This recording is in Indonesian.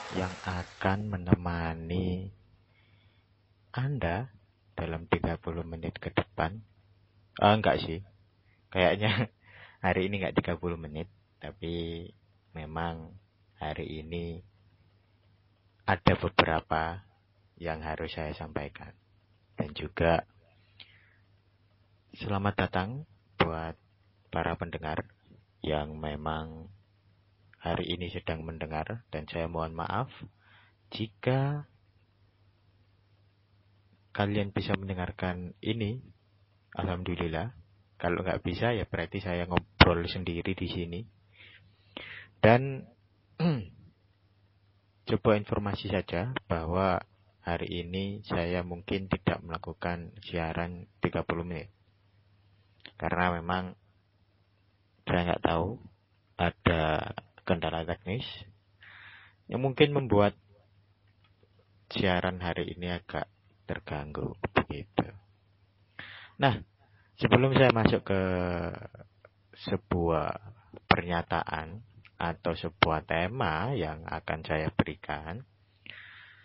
yang akan menemani Anda dalam 30 menit ke depan. Enggak sih. Kayaknya hari ini enggak 30 menit, tapi memang hari ini ada beberapa yang harus saya sampaikan. Dan juga selamat datang buat para pendengar yang memang hari ini sedang mendengar, dan saya mohon maaf jika kalian bisa mendengarkan ini. Alhamdulillah. Kalau nggak bisa ya berarti saya ngobrol sendiri di sini. Dan coba informasi saja bahwa hari ini saya mungkin tidak melakukan siaran 30 menit. Karena memang saya nggak tahu ada kendala teknis yang mungkin membuat siaran hari ini agak terganggu begitu. Nah, sebelum saya masuk ke sebuah pernyataan atau sebuah tema yang akan saya berikan,